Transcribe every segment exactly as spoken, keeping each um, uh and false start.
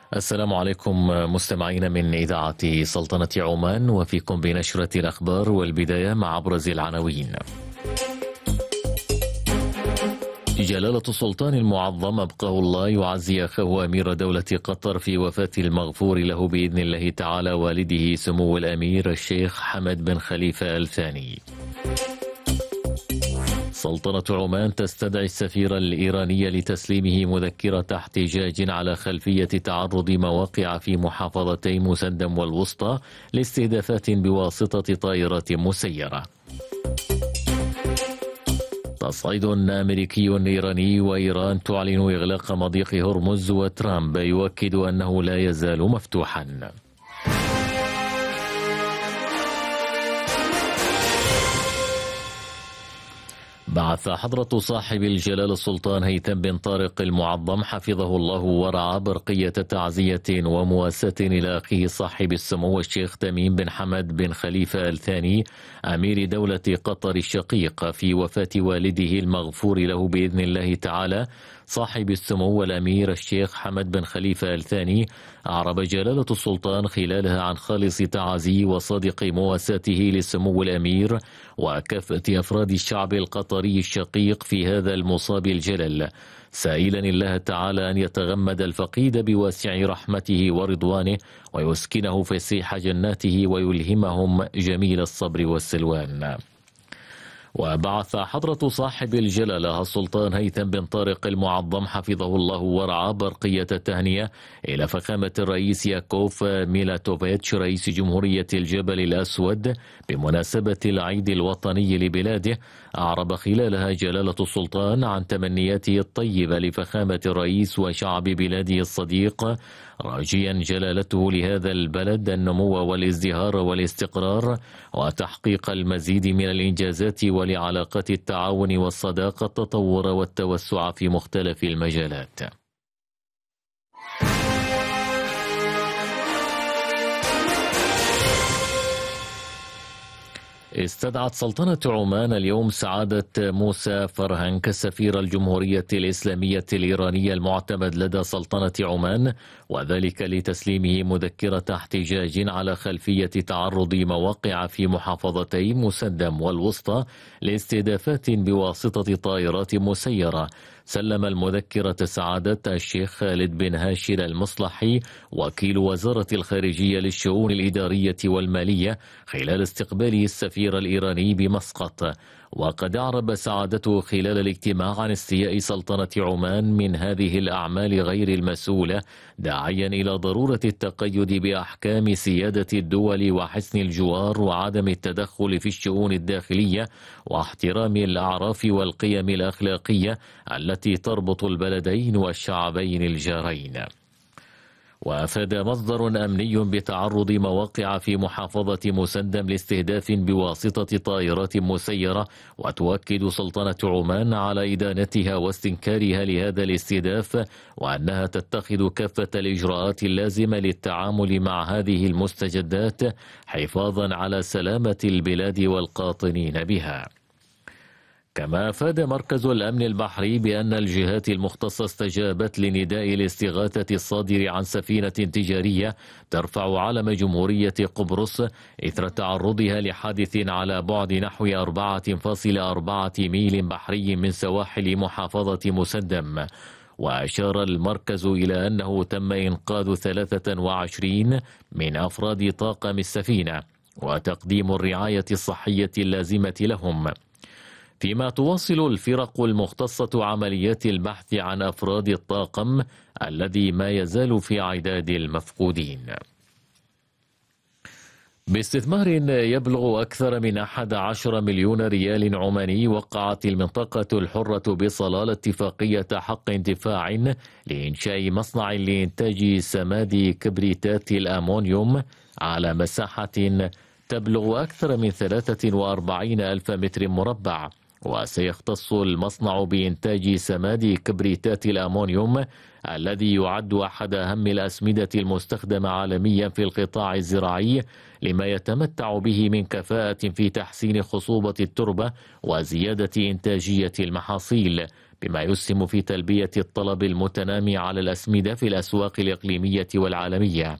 السلام عليكم مستمعين من إذاعة سلطنة عمان، وفيكم بنشرة الأخبار، والبداية مع أبرز العناوين. جلالة السلطان المعظم أبقاه الله يعزي أخاه أمير دولة قطر في وفاة المغفور له بإذن الله تعالى والده سمو الأمير الشيخ حمد بن خليفة آل ثاني. سلطنة عمان تستدعي السفير الإيراني لتسليمه مذكرة احتجاج على خلفية تعرض مواقع في محافظتي مسندم والوسطى لاستهدافات بواسطة طائرات مسيرة. تصعيد أمريكي إيراني، وإيران تعلن إغلاق مضيق هرمز، وترامب يؤكد أنه لا يزال مفتوحا. بعث حضرة صاحب الجلالة السلطان هيثم بن طارق المعظم حفظه الله ورعاه برقية تعزية ومواساة إلى أخيه صاحب السمو الشيخ تميم بن حمد بن خليفة آل ثاني أمير دولة قطر الشقيق في وفاة والده المغفور له بإذن الله تعالى صاحب السمو الأمير الشيخ حمد بن خليفة آل ثاني. أعرب جلالة السلطان خلالها عن خالص تعازي وصادق مواساته لسمو الأمير وكافة أفراد الشعب القطري الشقيق في هذا المصاب الجلل، سائلا الله تعالى أن يتغمد الفقيد بواسع رحمته ورضوانه ويسكنه فسيح جناته ويلهمهم جميل الصبر والسلوان. وبعث حضرة صاحب الجلالة السلطان هيثم بن طارق المعظم حفظه الله ورعاه برقية التهنئة إلى فخامة الرئيس ياكوف ميلاتوفيتش رئيس جمهورية الجبل الأسود بمناسبة العيد الوطني لبلاده. أعرب خلالها جلالة السلطان عن تمنياته الطيبة لفخامة الرئيس وشعب بلاده الصديق، راجيا جلالته لهذا البلد النمو والازدهار والاستقرار وتحقيق المزيد من الإنجازات، ولعلاقات التعاون والصداقة التطور والتوسع في مختلف المجالات. استدعت سلطنة عمان اليوم سعادة موسى فرهنك سفير الجمهورية الإسلامية الإيرانية المعتمد لدى سلطنة عمان، وذلك لتسليمه مذكرة احتجاج على خلفية تعرض مواقع في محافظتي مسندم والوسطى لاستهدافات بواسطة طائرات مسيرة. سلم المذكرة سعادة الشيخ خالد بن هاشر المصلحي وكيل وزارة الخارجية للشؤون الإدارية والمالية خلال استقباله السفير الإيراني بمسقط. وقد أعرب سعادته خلال الاجتماع عن استياء سلطنة عمان من هذه الأعمال غير المسؤولة، داعيا إلى ضرورة التقيد بأحكام سيادة الدول وحسن الجوار وعدم التدخل في الشؤون الداخلية واحترام الأعراف والقيم الأخلاقية التي تربط البلدين والشعبين الجارين. وأفاد مصدر أمني بتعرض مواقع في محافظة مسندم لاستهداف بواسطة طائرات مسيرة، وتؤكد سلطنة عمان على إدانتها واستنكارها لهذا الاستهداف، وأنها تتخذ كافة الإجراءات اللازمة للتعامل مع هذه المستجدات حفاظا على سلامة البلاد والقاطنين بها. كما أفاد مركز الأمن البحري بأن الجهات المختصة استجابت لنداء الاستغاثة الصادر عن سفينة تجارية ترفع علم جمهورية قبرص إثر تعرضها لحادث على بعد نحو أربعة فاصلة أربعة ميل بحري من سواحل محافظة مسندم. وأشار المركز إلى أنه تم إنقاذ ثلاثة وعشرين من أفراد طاقم السفينة وتقديم الرعاية الصحية اللازمة لهم، فيما تواصل الفرق المختصة عمليات البحث عن أفراد الطاقم الذي ما يزال في عداد المفقودين. باستثمار يبلغ أكثر من أحد عشر مليون ريال عماني، وقعت المنطقة الحرة بصلالة اتفاقية حق انتفاع لإنشاء مصنع لإنتاج سماد كبريتات الأمونيوم على مساحة تبلغ أكثر من ثلاثة وأربعين ألف متر مربع. وسيختص المصنع بإنتاج سماد كبريتات الأمونيوم الذي يعد أحد أهم الأسمدة المستخدمة عالميا في القطاع الزراعي، لما يتمتع به من كفاءة في تحسين خصوبة التربة وزيادة إنتاجية المحاصيل، بما يسهم في تلبية الطلب المتنامي على الأسمدة في الأسواق الإقليمية والعالمية.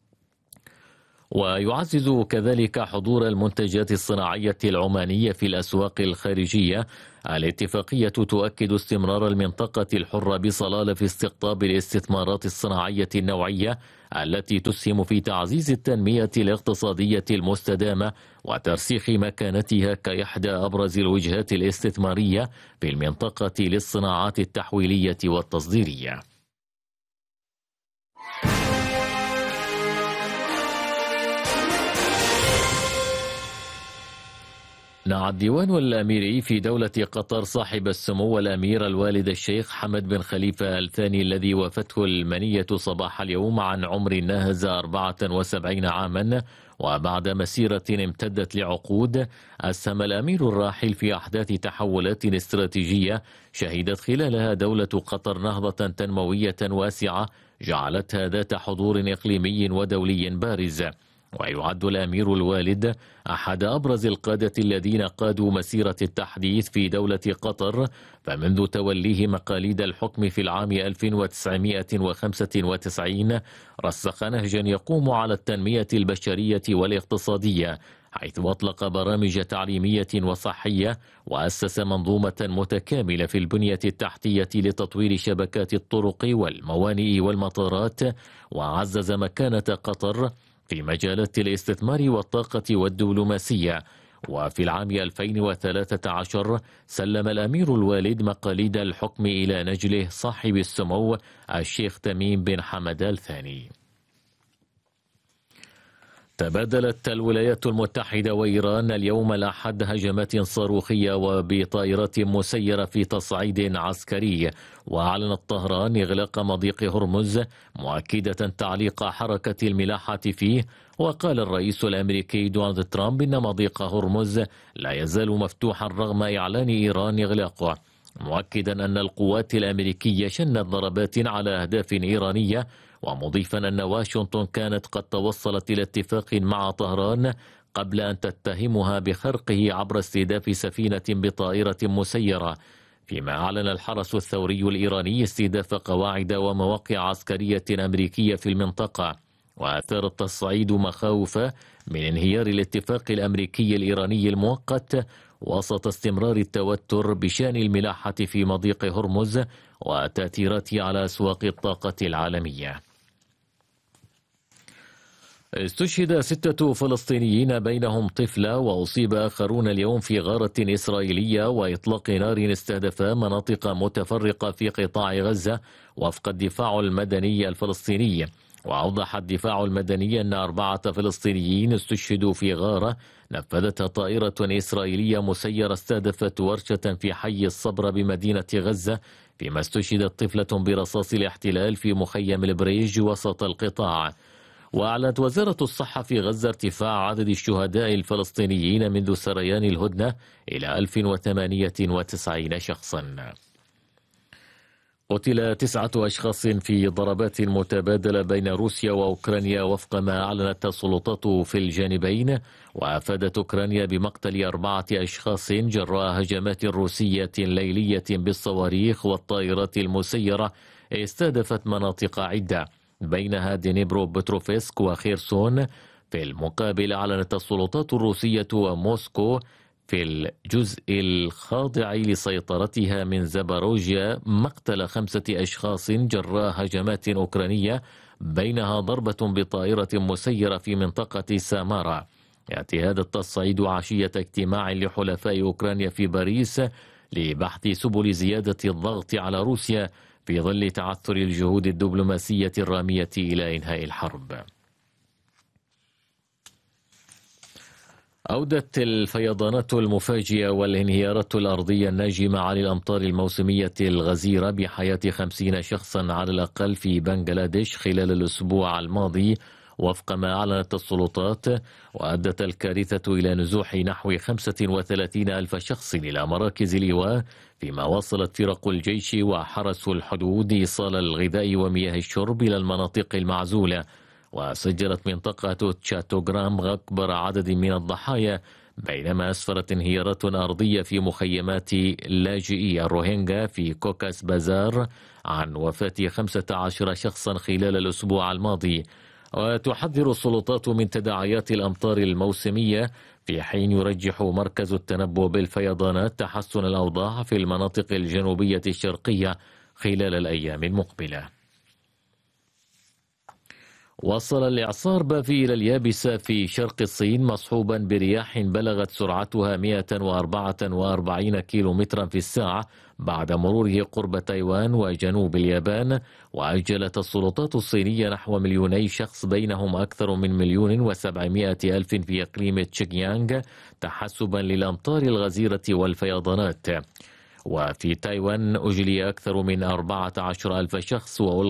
ويعزز كذلك حضور المنتجات الصناعية العمانية في الأسواق الخارجية. الاتفاقية تؤكد استمرار المنطقة الحرة بصلالة في استقطاب الاستثمارات الصناعية النوعية التي تسهم في تعزيز التنمية الاقتصادية المستدامة وترسيخ مكانتها كإحدى أبرز الوجهات الاستثمارية في المنطقة للصناعات التحويلية والتصديرية. نعى الديوان الأميري في دولة قطر صاحب السمو الأمير الوالد الشيخ حمد بن خليفة الثاني الذي وافته المنية صباح اليوم عن عمر ناهز أربعة وسبعين عاما، وبعد مسيرة امتدت لعقود أسهم الأمير الراحل في أحداث تحولات استراتيجية شهدت خلالها دولة قطر نهضة تنموية واسعة جعلتها ذات حضور إقليمي ودولي بارز. ويعد الأمير الوالد أحد أبرز القادة الذين قادوا مسيرة التحديث في دولة قطر، فمنذ توليه مقاليد الحكم في العام ألف وتسعمائة وخمسة وتسعين رسخ نهجا يقوم على التنمية البشرية والاقتصادية، حيث أطلق برامج تعليمية وصحية وأسس منظومة متكاملة في البنية التحتية لتطوير شبكات الطرق والموانئ والمطارات، وعزز مكانة قطر في مجالات الاستثمار والطاقة والدبلوماسية. وفي العام ألفين وثلاثة عشر سلم الأمير الوالد مقاليد الحكم إلى نجله صاحب السمو الشيخ تميم بن حمد الثاني. تبادلت الولايات المتحدة وإيران اليوم الأحد هجمات صاروخية وبطائرات مسيرة في تصعيد عسكري، وأعلنت طهران إغلاق مضيق هرمز مؤكدة تعليق حركة الملاحة فيه. وقال الرئيس الأمريكي دونالد ترامب إن مضيق هرمز لا يزال مفتوحا رغم إعلان إيران إغلاقه، مؤكدا أن القوات الأمريكية شنت ضربات على أهداف إيرانية، ومضيفا أن واشنطن كانت قد توصلت إلى اتفاق مع طهران قبل أن تتهمها بخرقه عبر استهداف سفينة بطائرة مسيرة. فيما أعلن الحرس الثوري الإيراني استهداف قواعد ومواقع عسكرية أمريكية في المنطقة، وأثار التصعيد مخاوف من انهيار الاتفاق الأمريكي الإيراني المؤقت وسط استمرار التوتر بشأن الملاحة في مضيق هرمز وتأثيراته على أسواق الطاقة العالمية. استشهد ستة فلسطينيين بينهم طفلة وأصيب آخرون اليوم في غارة إسرائيلية وإطلاق نار استهدفا مناطق متفرقة في قطاع غزة وفق الدفاع المدني الفلسطيني. وأوضح الدفاع المدني أن أربعة فلسطينيين استشهدوا في غارة نفذتها طائرة إسرائيلية مسيرة استهدفت ورشة في حي الصبر بمدينة غزة، فيما استشهدت طفلة برصاص الاحتلال في مخيم البريج وسط القطاع. وأعلنت وزارة الصحة في غزة ارتفاع عدد الشهداء الفلسطينيين منذ سريان الهدنة إلى ألف وثمانية وتسعين شخصا. قتل تسعة أشخاص في ضربات متبادلة بين روسيا وأوكرانيا وفق ما أعلنت السلطات في الجانبين، وأفادت أوكرانيا بمقتل أربعة أشخاص جراء هجمات روسية ليلية بالصواريخ والطائرات المسيرة استهدفت مناطق عدة بينها دينيبرو بتروفسك وخيرسون. في المقابل أعلنت السلطات الروسية وموسكو في الجزء الخاضع لسيطرتها من زاباروجيا مقتل خمسة أشخاص جراء هجمات أوكرانية بينها ضربة بطائرة مسيرة في منطقة سامارا. يأتي هذا التصعيد عشية اجتماع لحلفاء أوكرانيا في باريس لبحث سبل زيادة الضغط على روسيا في ظل تعثر الجهود الدبلوماسية الرامية إلى إنهاء الحرب. أودت الفيضانات المفاجئة والانهيارات الأرضية الناجمة عن الأمطار الموسمية الغزيرة بحياة خمسين شخصا على الأقل في بنغلاديش خلال الأسبوع الماضي وفق ما أعلنت السلطات، وأدت الكارثة إلى نزوح نحو خمسة وثلاثين ألف شخص إلى مراكز الإيواء، فيما واصلت فرق الجيش وحرس الحدود إيصال الغذاء ومياه الشرب إلى المناطق المعزولة. وسجلت منطقة تشاتوغرام أكبر عدد من الضحايا بينما أسفرت انهيارات أرضية في مخيمات لاجئي الروهينجا في كوكاس بازار عن وفاة خمسة عشر شخصا خلال الأسبوع الماضي. وتحذر السلطات من تداعيات الأمطار الموسمية، في حين يرجح مركز التنبؤ بالفيضانات تحسن الأوضاع في المناطق الجنوبية الشرقية خلال الأيام المقبلة. وصل الإعصار بافي إلى اليابسة في شرق الصين مصحوبا برياح بلغت سرعتها مئة وأربعة وأربعين كيلومترا في الساعة بعد مروره قرب تايوان وجنوب اليابان. وأجلت السلطات الصينية نحو مليوني شخص بينهم أكثر من مليون وسبعمائة ألف في إقليم تشيكيانغ تحسبا للأمطار الغزيرة والفيضانات. وفي تايوان أجلي أكثر من أربعة عشر ألف شخص